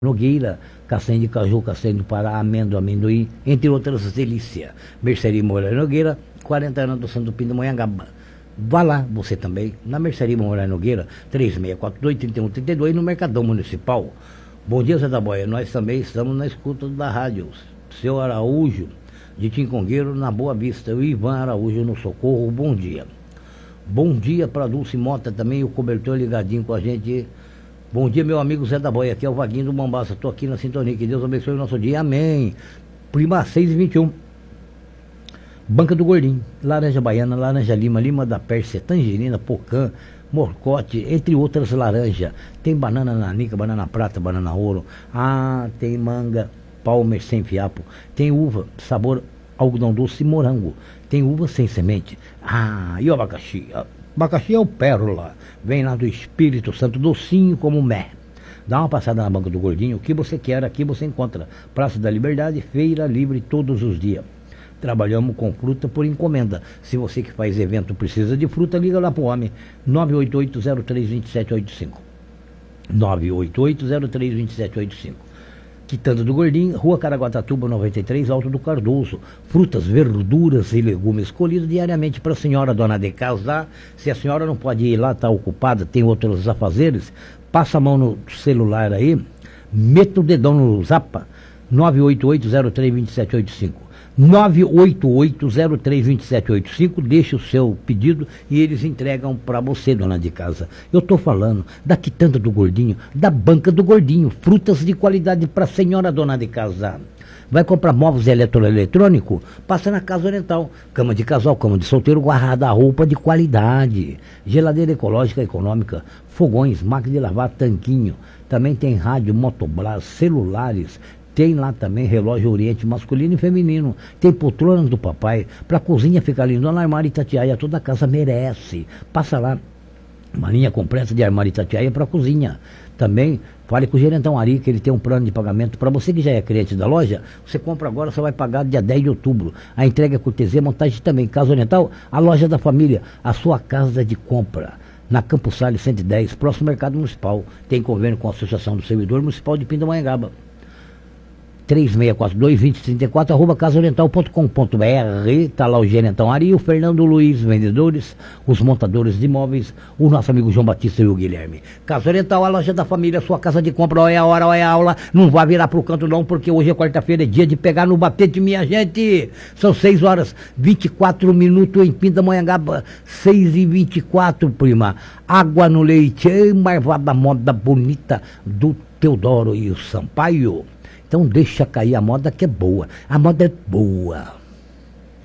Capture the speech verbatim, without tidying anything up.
Nogueira, castanha de caju, castanha do Pará, amêndoa, amendoim, entre outras delícias. Mercearia Moreira Nogueira, quarenta anos do Santo Pindamonhangaba. Vá lá, você também, na Mercearia Moreira Nogueira, três seis quatro dois, três um três dois, no Mercadão Municipal. Bom dia, Zé da Boia, nós também estamos na escuta da rádio. Seu Araújo, de Tincongueiro, na Boa Vista. O Ivan Araújo, no Socorro, bom dia. Bom dia para Dulce Mota também, o cobertor ligadinho com a gente. Bom dia, meu amigo Zé da Boia, aqui é o Vaguinho do Mombaça, estou aqui na sintonia, que Deus abençoe o nosso dia, amém. Prima seis e vinte e um, Banca do Gordinho, laranja baiana, laranja lima, lima da Pérsia, tangerina, pocã, morcote, entre outras laranjas. Tem banana nanica, banana prata, banana ouro, ah, tem manga, palmer sem fiapo, tem uva, sabor algodão doce e morango, tem uva sem semente, ah, e o abacaxi, abacaxi é o pérola, vem lá do Espírito Santo, docinho como mé. Dá uma passada na Banca do Gordinho, o que você quer aqui você encontra. Praça da Liberdade, feira livre todos os dias. Trabalhamos com fruta por encomenda. Se você que faz evento precisa de fruta, liga lá pro homem, nove oito oito zero três dois sete oito cinco. nove oito oito zero três dois sete oito cinco. Quitanda do Gordinho, Rua Caraguatatuba noventa e três, Alto do Cardoso. Frutas, verduras e legumes colhidos diariamente para a senhora dona de casa. Se a senhora não pode ir lá, está ocupada, tem outros afazeres, passa a mão no celular aí, meta o dedão no zapa, nove oito oito zero três dois sete oito cinco. nove oito oito zero três dois sete oito cinco, deixa o seu pedido e eles entregam para você, dona de casa. Eu estou falando da Quitanda do Gordinho, da Banca do Gordinho, frutas de qualidade para a senhora dona de casa. Vai comprar móveis eletroeletrônico? Passa na Casa Oriental. Cama de casal, cama de solteiro, guarda-roupa de qualidade. Geladeira ecológica econômica, fogões, máquina de lavar, tanquinho. Também tem rádio, motobras, celulares. Tem lá também relógio Oriente masculino e feminino. Tem poltronas do papai. Para a cozinha ficar lindo, na armário Itatiaia, toda a casa merece. Passa lá, uma linha completa de armário Itatiaia para a cozinha. Também fale com o Gerentão Ari, que ele tem um plano de pagamento. Para você que já é cliente da loja, você compra agora, você vai pagar dia dez de outubro. A entrega é cortesia, montagem também. Casa Oriental, a loja da família, a sua casa de compra. Na Campos Salles cento e dez, próximo Mercado Municipal. Tem convênio com a Associação do Servidor Municipal de Pindamonhangaba. três seis quatro dois, dois zero três quatro, arroba casaoriental ponto com ponto br, está lá o Gerentão Ari, o Fernando Luiz, vendedores, os montadores de imóveis, o nosso amigo João Batista e o Guilherme. Casa Oriental, a loja da família, sua casa de compra, olha a hora, olha a aula, não vai virar pro canto não, porque hoje é quarta-feira, é dia de pegar no batente, minha gente. São seis horas, vinte e quatro minutos em Pindamonhangaba, seis e vinte e quatro, prima. Água no leite, ei, marvada moda bonita do Teodoro e o Sampaio. Então deixa cair a moda que é boa. A moda é boa.